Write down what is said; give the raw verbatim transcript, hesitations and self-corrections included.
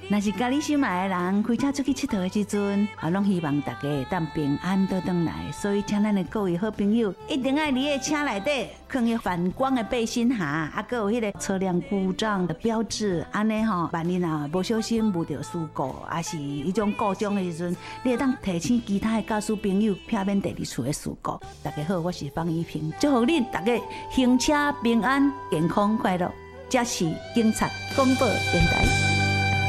若是家己心爱的人开车出去佚佗的时阵，啊，拢希望大家会当平安倒转来。所以，请咱的各位好朋友一定要伫个车内底放迄反光的背心鞋，啊，还有迄个车辆故障的标志，安尼吼，万一啊无小心遇到事故，还是迄种故障的时阵，你会当提醒其他的驾驶朋友，避免第二次的事故。大家好，我是方怡萍，祝福恁大家行车平安、健康快乐。这是警察广播电台。